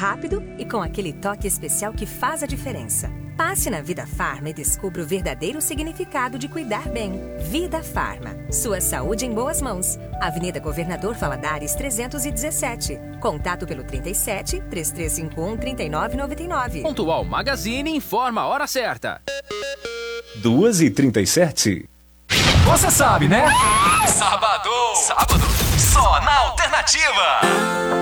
rápido e com aquele toque especial que faz a diferença. Passe na Vida Farma e descubra o verdadeiro significado de cuidar bem. Vida Farma. Sua saúde em boas mãos. Avenida Governador Valadares 317. Contato pelo 37 3351 3999. Pontual Magazine informa a hora certa. 2h37. Você sabe, né? Sábado. Só na Alternativa.